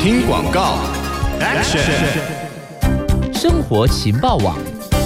听广告 ，Action！ 生活情报网。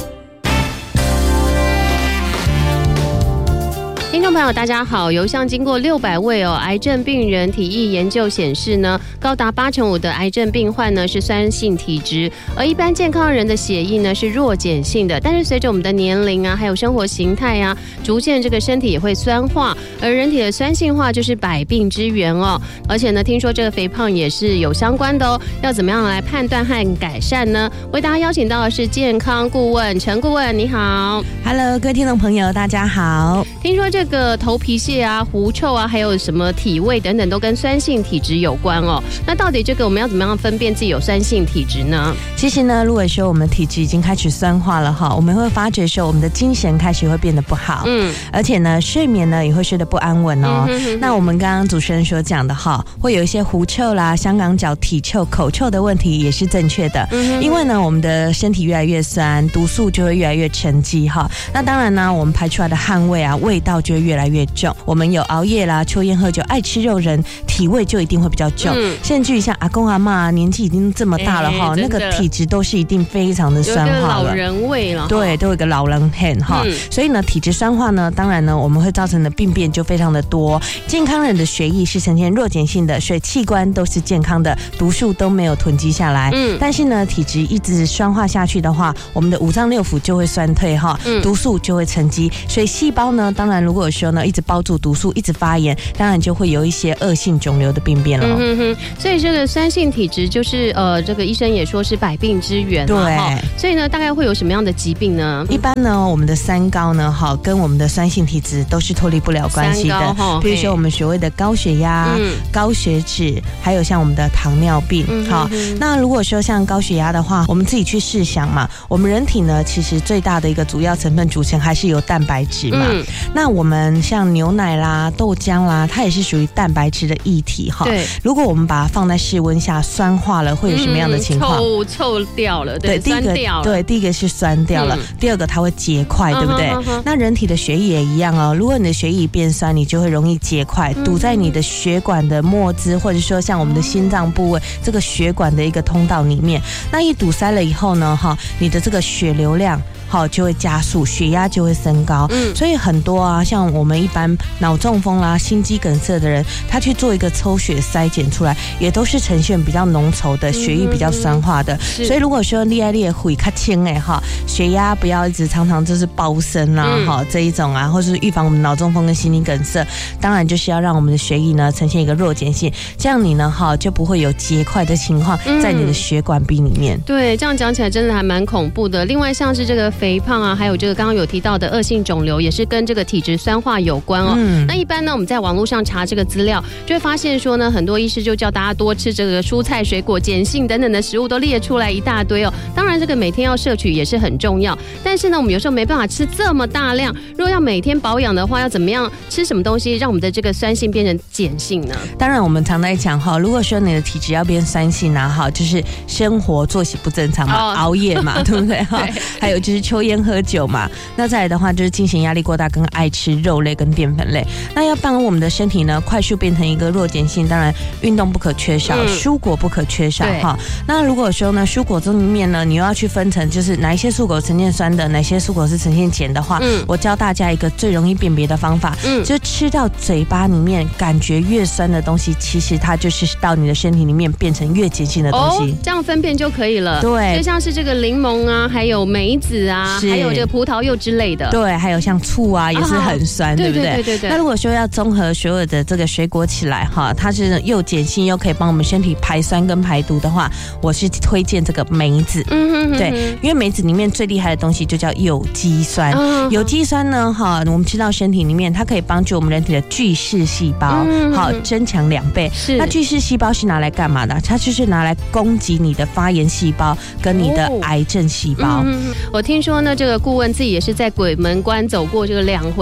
听众朋友大家好，有一项经过600位癌症病人体液研究显示呢，高达85%的癌症病患呢是酸性体质，而一般健康人的血液呢是弱碱性的。但是随着我们的年龄啊，还有生活形态啊，逐渐这个身体也会酸化，而人体的酸性化就是百病之源哦。而且呢，听说这个肥胖也是有相关的哦。要怎么样来判断和改善呢？为大家邀请到的是健康顾问陈顾问，你好。 Hello， 各位听众朋友，大家好。 听说这个头皮屑啊、狐臭啊，还有什么体味等等，都跟酸性体质有关哦。那到底这个我们要怎么样分辨自己有酸性体质呢？ 其实呢，如果说我们体质已经开始酸化了哈，我们会发觉说我们的精神开始会变得不好，而且呢，睡眠呢也会睡得不安稳哦。那我们刚刚主持人所讲的哈，会有一些狐臭啦、香港脚、体臭、口臭的问题也是正确的，因为呢，我们的身体越来越酸，毒素就会越来越沉积哈。那当然呢，我们排出来的汗味啊，味道就会越来越重。我们有熬夜啦、抽烟喝酒、爱吃肉人，体味就一定会比较重。甚至于像阿公阿嬷年纪已经这么大了哈，那个体质都是一定非常的酸化了，有老人味了。 对，都有一个老人很哈。所以呢，体质酸化呢，当然呢，我们会造成的病变就非常的多。健康人的血液是呈现弱碱性的，所以器官都是健康的，毒素都没有囤积下来。但是呢，体质一直酸化下去的话，我们的五脏六腑就会酸退哈，毒素就会沉积，所以细胞呢，当然如果说呢一直包住毒素，一直发炎，当然就会有一些恶性肿瘤的病变了。 所以这个酸性体质就是这个医生也说是百病之源。 对， 所以呢，大概会有什么样的疾病呢？ 一般呢，我们的三高呢，哈，跟我们的酸性体质都是脱离不了关系的。比如说我们所谓的高血压、高血脂，还有像我们的糖尿病。好，那如果说像高血压的话，我们自己去试想嘛，我们人体呢，其实最大的一个主要成分组成还是由蛋白质嘛。那我们像牛奶啦、豆浆啦，它也是属于蛋白质的液体哈。对，如果我们把它放在室温下酸化了，会有什么样的情况？ 臭掉了，对， 第一个酸掉了。 对，第一个是酸掉了，第二个它会结块，对不对？那人体的血液也一样哦。如果你的血液变酸，你就会容易结块，堵在你的血管的末支，或者说像我们的心脏部位这个血管的一个通道里面。那一堵塞了以后呢，哈，你的这个血流量好就会加速，血压就会升高。所以很多啊，像我们一般脑中风啦、心肌梗塞的人，他去做一个抽血筛检出来，也都是呈现比较浓稠的血液比较酸化的。所以如果说裂血较轻哈，血压不要一直常常就是暴升啦哈，这一种啊，或是预防我们脑中风跟心肌梗塞，当然就是要让我们的血液呢呈现一个弱碱性，这样你呢哈就不会有结块的情况在你的血管壁里面。 对，这样讲起来真的还蛮恐怖的。另外像是这个肥胖啊，还有这个刚刚有提到的恶性肿瘤，也是跟这个体质酸化有关哦。那一般呢，我们在网络上查这个资料，就会发现说呢，很多医师就叫大家多吃这个蔬菜、水果、碱性等等的食物，都列出来一大堆哦。当然，这个每天要摄取也是很重要，但是呢，我们有时候没办法吃这么大量。如果要每天保养的话，要怎么样吃什么东西，让我们的这个酸性变成碱性呢？ 当然，我们常在讲哈，如果说你的体质要变酸性啊，哈，就是生活作息不正常嘛，熬夜嘛，对不对？哈，还有就是抽烟喝酒嘛。那再来的话就是精神压力过大跟爱吃肉类跟淀粉类。那要帮我们的身体呢快速变成一个弱碱性，当然运动不可缺少，蔬果不可缺少哈。那如果说呢蔬果这里面呢，你又要去分成就是哪一些蔬果呈现酸的，哪些蔬果是呈现碱的话，我教大家一个最容易辨别的方法，就吃到嘴巴里面感觉越酸的东西，其实它就是到你的身体里面变成越碱性的东西。 这样分辨就可以了。 对， 就像是这个柠檬啊，还有梅子啊，还有这个葡萄柚之类的。 对，还有像醋啊，也是很酸，对不对？ 对。 那如果说要综合所有的这个水果起来哈，它是又碱性又可以帮我们身体排酸跟排毒的话，我是推荐这个梅子。对，因为梅子里面最厉害的东西就叫有机酸。有机酸呢，哈，我们吃到身体里面，它可以帮助我们人体的巨噬细胞好增强2倍。那巨噬细胞是拿来干嘛的？它就是拿来攻击你的发炎细胞跟你的癌症细胞。 我听说呢，这个顾问自己也是在鬼门关走过这个2回，也是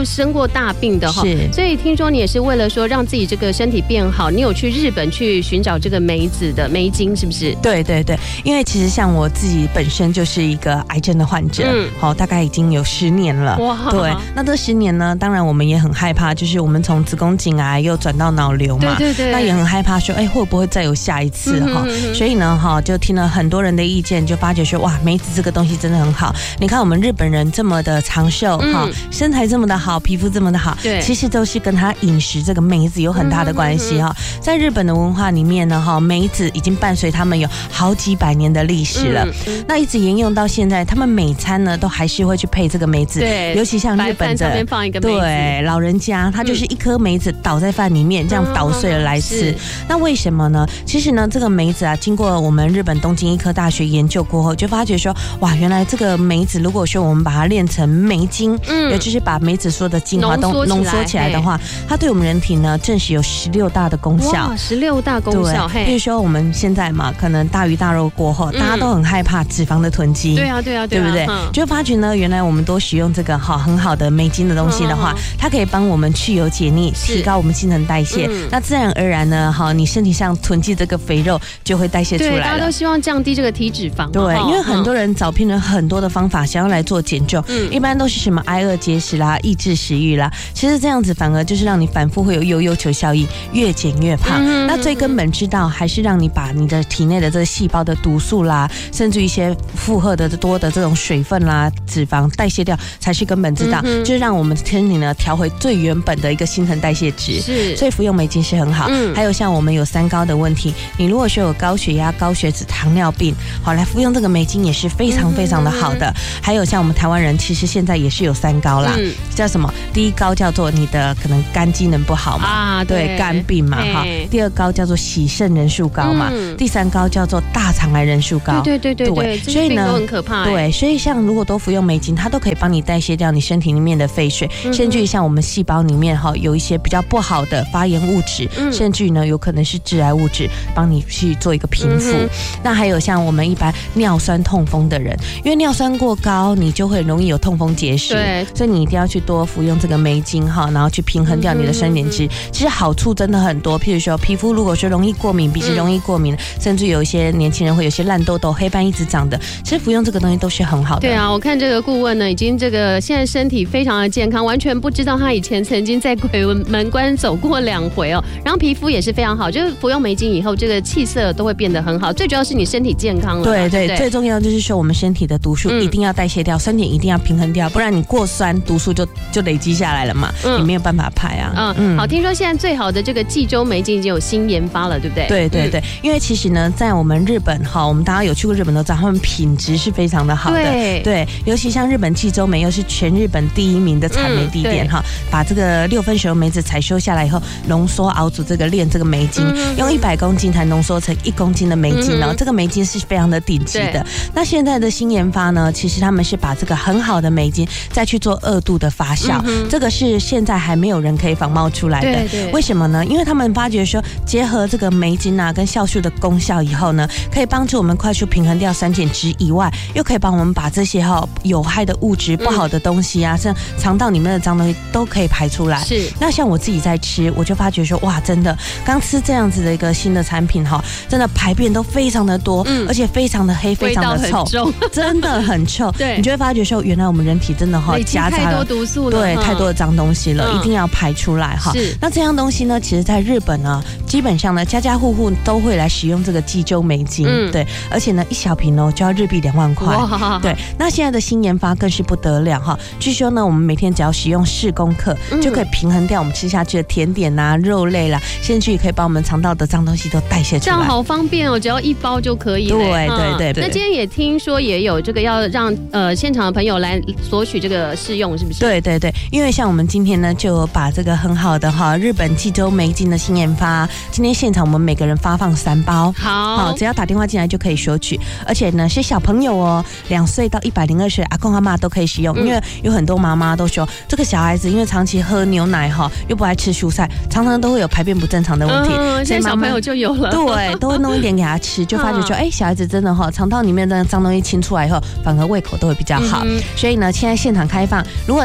就生过大病的哈，所以听说你也是为了说让自己这个身体变好，你有去日本去寻找这个梅子的梅精，是不是？ 对对对，因为其实像我自己本身就是一个癌症的患者，大概已经有10年了。哇，对，那这10年呢，当然我们也很害怕，就是我们从子宫颈癌又转到脑瘤嘛，对对对，那也很害怕说，会不会再有下一次哈？所以呢，就听了很多人的意见，就发觉说，哇，梅子这个东西真的很好。你看我们日本人这么的长寿哈，身材这么的好，皮肤这么的好，对，其实都是跟他饮食这个梅子有很大的关系哈。在日本的文化里面呢，梅子已经伴随他们有好几百年的历史了，那一直沿用到现在，他们每餐呢都还是会去配这个梅子，对，尤其像日本的上面放一个梅子， 对，老人家他就是一颗梅子倒在饭里面，这样捣碎了来吃。那为什么呢？其实呢，这个梅子啊，经过我们日本东京医科大学研究过后，就发觉说，哇，原来这个梅子，如果说我们把它炼成梅精，也就是把梅子所有的精华都浓缩起来的话，它对我们人体呢，证实有16大的功效。 哇，16大功效。 对，比如说我们现在嘛，可能大鱼大肉过后，大家都很害怕脂肪的囤积。 对啊，对啊， 对不对？就发觉呢，原来我们多使用这个很好的梅精的东西的话，它可以帮我们去油解腻，提高我们新陈代谢。那自然而然呢，你身体上囤积这个肥肉就会代谢出来了。 对，大家都希望降低这个体脂肪。 对，因为很多人找遍了很多的方法，想要来做减重，一般都是什么挨饿节食啦、抑制食欲啦。其实这样子反而就是让你反复会有悠悠球效应，越减越胖。那最根本之道还是让你把你的体内的这个细胞的毒素啦，甚至一些负荷的多的这种水分啦、脂肪代谢掉，才是根本之道。就是让我们身体呢调回最原本的一个新陈代谢值。是，所以服用梅精是很好。还有像我们有3高的问题，你如果说有高血压、高血脂、糖尿病，来服用这个梅精也是非常非常的好的。还有像我们台湾人，其实现在也是有3高啦，叫什么？第1高叫做你的可能肝机能不好嘛，对，肝病嘛哈。第2高叫做洗肾人数高嘛，第3高叫做大肠癌人数高。 对，所以呢都很可怕。 对，所以像如果多服用梅精，它都可以帮你代谢掉你身体里面的废水，甚至于像我们细胞里面有一些比较不好的发炎物质，甚至于呢有可能是致癌物质，帮你去做一个平复。那还有像我们一般尿酸痛风的人，因为尿酸过高，你就会容易有痛风结石，对，所以你一定要去多服用这个梅精然后去平衡掉你的酸碱值。其实好处真的很多，譬如说皮肤如果说容易过敏，鼻子容易过敏，甚至有一些年轻人会有些烂痘痘、黑斑一直长的，其实服用这个东西都是很好的。 对啊，我看这个顾问呢，已经这个现在身体非常的健康，完全不知道他以前曾经在鬼门关走过2回哦。然后皮肤也是非常好，就是服用梅精以后，这个气色都会变得很好。最主要是你身体健康了。对， 最重要就是说我们身体的毒素一定要代谢掉，身体一定要平衡掉，不然你过酸，毒素就累积下来了嘛，你没有办法排啊。 好，听说现在最好的这个济州梅精已经有新研发了，对不对？ 对，因为其实呢，在我们日本我们大家有去过日本都知道，他们品质是非常的好的。对，尤其像日本济州梅又是全日本第1名的产梅地点把这个6分熟梅子采收下来以后，浓缩熬煮炼这个梅精，用100公斤才浓缩成1公斤的梅精这个梅精是非常的顶级的。那现在的新研发呢，其实他们是把这个很好的梅精再去做2度的发酵，这个是现在还没有人可以仿冒出来的。对，为什么呢？因为他们发觉说，结合这个梅精跟酵素的功效以后呢，可以帮助我们快速平衡掉酸碱值以外，又可以帮我们把这些有害的物质、不好的东西啊，像肠道里面的脏东西都可以排出来。是，那像我自己在吃，我就发觉说，哇，真的刚吃这样子的一个新的产品真的排便都非常的多，而且非常的黑，非常的臭，真的很臭。对，你就会发觉说，原来我们人体真的夹杂了太多毒素了， 对，太多的脏东西了，一定要排出来是，那这样东西呢，其实在日本呢，基本上呢，家家户户都会来使用这个济州梅精。对，而且呢，1小瓶就要日币2万块。对，那现在的新研发更是不得了据说呢，我们每天只要使用4公克，就可以平衡掉我们吃下去的甜点啊、肉类啦，甚至于可以把我们肠道的脏东西都代谢出来。 这样好方便只要1包就可以了。 对。 那今天也听说也有这个要让现场的朋友来索取这个试用，是不是？ 对，因为像我们今天呢，就有把这个很好的日本济州梅精的新研发，今天现场我们每个人发放3包。好，只要打电话进来就可以索取，而且呢是小朋友2岁到102岁阿公阿嬷都可以使用，因为有很多妈妈都说这个小孩子因为长期喝牛奶又不爱吃蔬菜，常常都会有排便不正常的问题。 现在小朋友就有了， 对，都会弄一点给他吃，就发觉说，小孩子真的肠道里面的脏东西清出来以后，反而胃口都会比较好。所以呢，现在现场开放，如果大家要来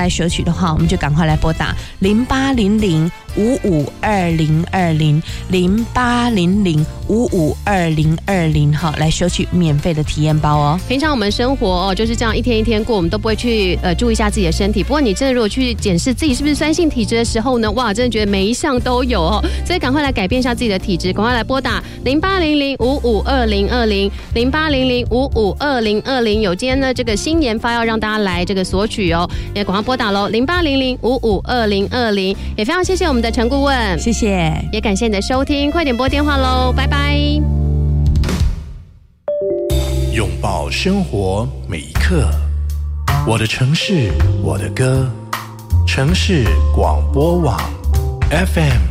来索取的话，我们就赶快来拨打08005520200800552020好，来索取免费的体验包哦。 平常我们生活就是这样一天一天过，我们都不会去注意一下自己的身体。不过你真的如果去检视自己是不是酸性体质的时候呢，哇，真的觉得每一项都有哦。所以赶快来改变一下自己的体质，赶快来拨打08005520200800552020。有今天呢这个新研发要让大家来这个索取哦，也赶快拨打喽0800552020。也非常谢谢我们的陈顾问， 谢谢， 也感谢你的收听，快点拨电话喽，拜拜。 拥抱生活每一刻，我的城市，我的歌，城市广播网 FM